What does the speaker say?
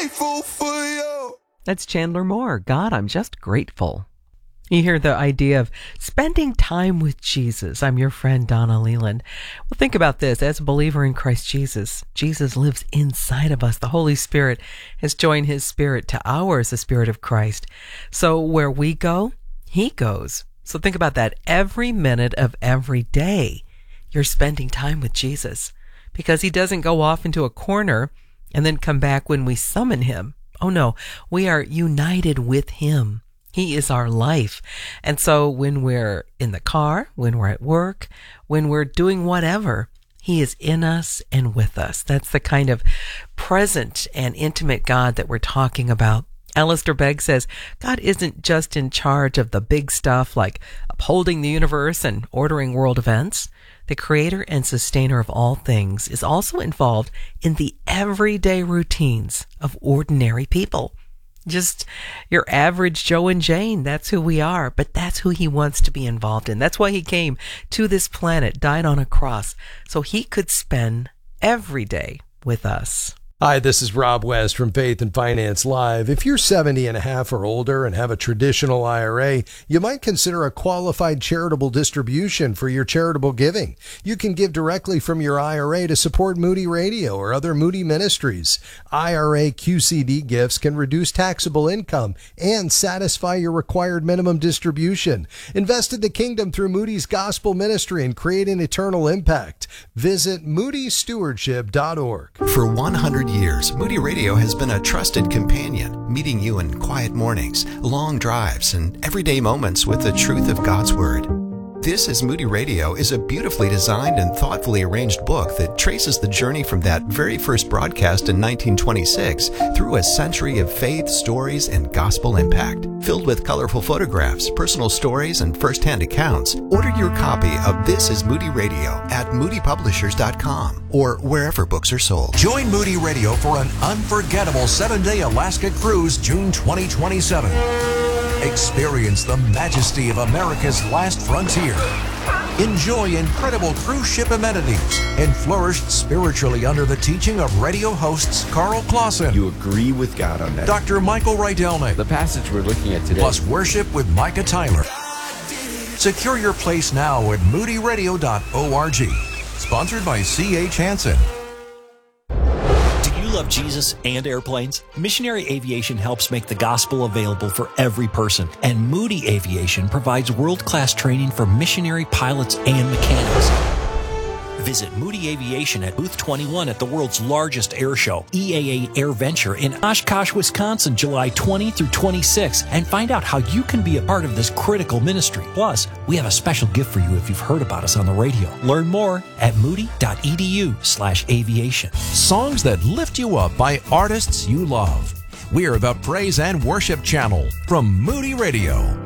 grateful for you. That's Chandler Moore. God, I'm just grateful. You hear the idea of spending time with Jesus. I'm your friend, Donna Leland. Well, think about this. As a believer in Christ Jesus, Jesus lives inside of us. The Holy Spirit has joined his spirit to ours, the Spirit of Christ. So where we go, he goes. So think about that. Every minute of every day, you're spending time with Jesus, because he doesn't go off into a corner and then come back when we summon him. Oh no, we are united with him. He is our life. And so when we're in the car, when we're at work, when we're doing whatever, he is in us and with us. That's the kind of present and intimate God that we're talking about. Alistair Begg says, God isn't just in charge of the big stuff like upholding the universe and ordering world events. The creator and sustainer of all things is also involved in the everyday routines of ordinary people. Just your average Joe and Jane, that's who we are, but that's who he wants to be involved in. That's why he came to this planet, died on a cross, so he could spend every day with us. Hi, this is Rob West from Faith and Finance Live. If you're 70 and a half or older and have a traditional IRA, you might consider a qualified charitable distribution for your charitable giving. You can give directly from your IRA to support Moody Radio or other Moody ministries. IRA QCD gifts can reduce taxable income and satisfy your required minimum distribution. Invest in the kingdom through Moody's Gospel Ministry and create an eternal impact. Visit moodystewardship.org. For 100 years, Moody Radio has been a trusted companion, meeting you in quiet mornings, long drives, and everyday moments with the truth of God's Word. This is Moody Radio is a beautifully designed and thoughtfully arranged book that traces the journey from that very first broadcast in 1926 through a century of faith, stories, and gospel impact. Filled with colorful photographs, personal stories, and first-hand accounts, order your copy of This is Moody Radio at moodypublishers.com or wherever books are sold. Join Moody Radio for an unforgettable 7-day Alaska cruise, June 2027. Experience the majesty of America's last frontier. Enjoy incredible cruise ship amenities and flourish spiritually under the teaching of radio hosts Carl Clausen. You agree with God on that. Dr. Michael Rydelnik. The passage we're looking at today. Plus worship with Micah Tyler. Secure your place now at moodyradio.org. Sponsored by C.H. Hansen. Love Jesus and airplanes? Missionary Aviation helps make the gospel available for every person, and Moody Aviation provides world-class training for missionary pilots and mechanics. Visit Moody Aviation at Booth 21 at the world's largest air show, EAA AirVenture in Oshkosh, Wisconsin, July 20 through 26, and find out how you can be a part of this critical ministry. Plus, we have a special gift for you if you've heard about us on the radio. Learn more at moody.edu/aviation. Songs that lift you up by artists you love. We're the Praise and Worship Channel from Moody Radio.